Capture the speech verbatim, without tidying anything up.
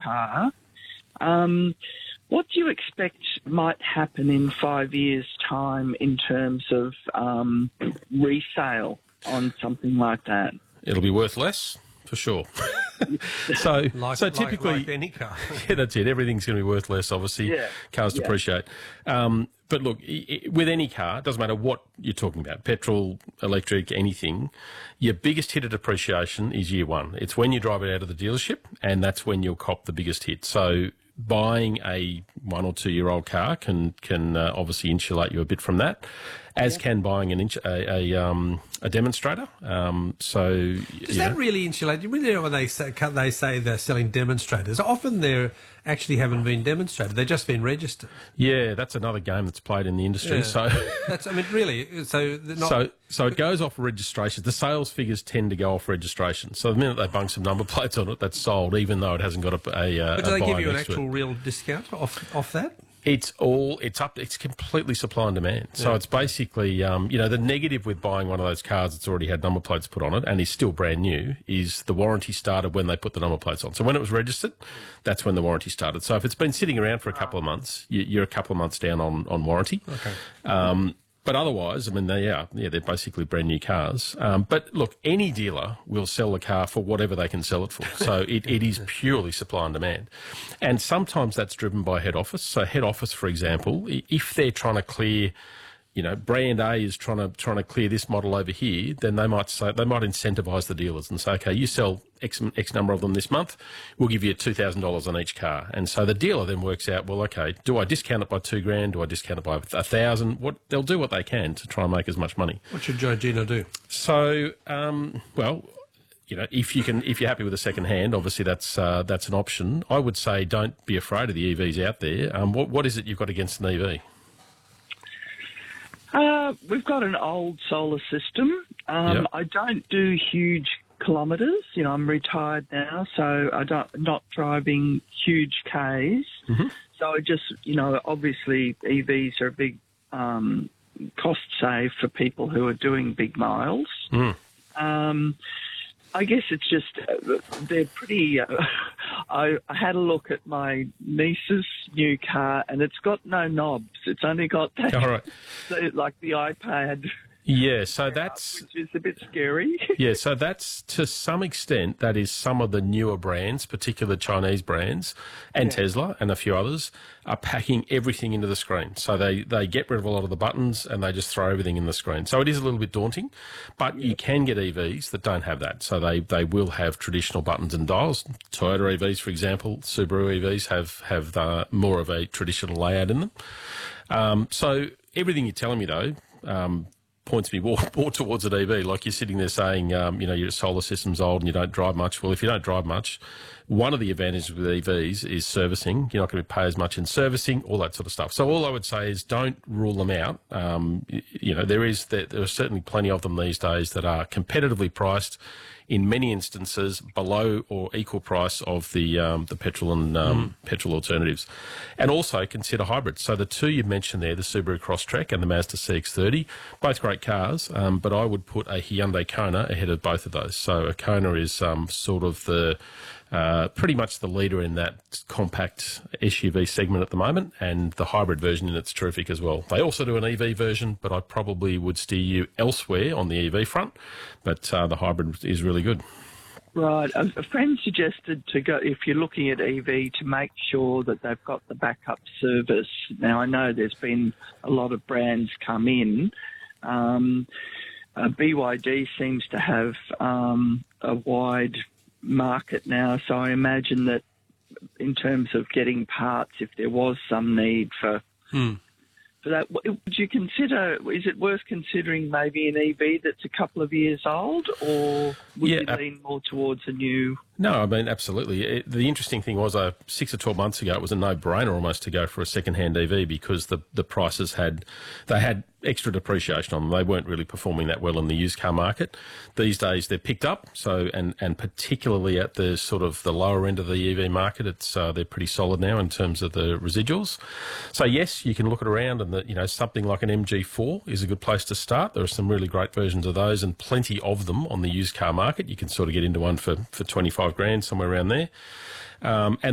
car. Um, what do you expect might happen in five years' time in terms of um, resale on something like that? It'll be worth less, for sure. so, Like, so typically, like, like any car. yeah, that's it. Everything's going to be worth less. Obviously, Yeah. cars Yeah. depreciate. Um, but look, i- i- with any car, it doesn't matter what you're talking about, petrol, electric, anything. Your biggest hit of depreciation is year one. It's when you drive it out of the dealership, and that's when you'll cop the biggest hit. So, buying a one or two year old car can can uh, obviously insulate you a bit from that, as yeah. can buying an inch, a a, um, a demonstrator. Um, so does that know. really insulate you? Really, when they say they say they're selling demonstrators, often they're actually haven't been demonstrated; they've just been registered. Yeah, that's another game that's played in the industry. Yeah. So that's I mean, really, so not, so so it goes off registration. The sales figures tend to go off registration. So the minute they bung some number plates on it, that's sold, even though it hasn't got a. a but do a they give you an next to actual it. real discount off off that? It's all, it's up, it's completely supply and demand. So yeah. it's basically, um, you know, the negative with buying one of those cars that's already had number plates put on it and is still brand new is the warranty started when they put the number plates on. So when it was registered, that's when the warranty started. So if it's been sitting around for a couple of months, you, you're a couple of months down on, on warranty. Okay. Um, But otherwise, I mean, they are, yeah, they're basically brand new cars. Um, but look, any dealer will sell the car for whatever they can sell it for. So it, it is purely supply and demand. And sometimes that's driven by head office. So head office, for example, if they're trying to clear, you know, brand A is trying to trying to clear this model over here, then they might say they might incentivise the dealers and say, okay, you sell X, X number of them this month, we'll give you two thousand dollars on each car. And so the dealer then works out, well, okay, do I discount it by two grand? Do I discount it by a thousand? What they'll do what they can to try and make as much money. What should Joe Gino do? So, um, well, you know, if you can, if you're happy with a second hand, obviously that's uh, that's an option. I would say don't be afraid of the E Vs out there. Um, what what is it you've got against an E V? Uh, we've got an old solar system. Um, yep. I don't do huge kilometres. You know, I'm retired now, so I don't not driving huge Ks. Mm-hmm. So I just, you know, obviously E Vs are a big um, cost save for people who are doing big miles. Mm. Um, I guess it's just uh, they're pretty. Uh, I, I had a look at my niece's new car, and it's got no knobs. It's only got that, all right. like the iPad. Yeah, so that's... Which is a bit scary. Yeah, so that's, to some extent, that is some of the newer brands, particular Chinese brands, and Yeah. Tesla and a few others, are packing everything into the screen. So they, they get rid of a lot of the buttons and they just throw everything in the screen. So it is a little bit daunting, but yeah. you can get E Vs that don't have that. So they, they will have traditional buttons and dials. Toyota E Vs, for example, Subaru E Vs have, have uh, more of a traditional layout in them. Um, so everything you're telling me, though... Um, points me more, more towards an E V. Like you're sitting there saying, um, you know, your solar system's old and you don't drive much. Well, if you don't drive much, one of the advantages with E Vs is servicing. You're not going to pay as much in servicing, all that sort of stuff. So all I would say is don't rule them out. Um, you know, there is there, there are certainly plenty of them these days that are competitively priced, in many instances below or equal price of the um, the petrol and um, mm. petrol alternatives. And also consider hybrids. So the two you mentioned there, the Subaru Crosstrek and the Mazda C X thirty, both great cars, um, but I would put a Hyundai Kona ahead of both of those. So a Kona is um, sort of the uh, pretty much the leader in that compact S U V segment at the moment, and the hybrid version in it's terrific as well. They also do an E V version, but I probably would steer you elsewhere on the E V front, but uh, the hybrid is really good. Right. A, a friend suggested to go, if you're looking at E V, to make sure that they've got the backup service. Now, I know there's been a lot of brands come in. Um, uh, B Y D seems to have um, a wide market now, so I imagine that in terms of getting parts, if there was some need for... Hmm. For that, would you consider, is it worth considering maybe an E V that's a couple of years old, or would yeah, you lean more towards a new... No, I mean, absolutely. It, the interesting thing was, uh, six or twelve months ago, it was a no-brainer almost to go for a second-hand E V because the, the prices had, they had extra depreciation on them. They weren't really performing that well in the used car market. These days, they're picked up, so, and, and particularly at the sort of the lower end of the E V market, it's, uh, they're pretty solid now in terms of the residuals. So yes, you can look it around, and the, you know, something like an M G four is a good place to start. There are some really great versions of those and plenty of them on the used car market. You can sort of get into one for, for twenty-five grand, somewhere around there. Um, and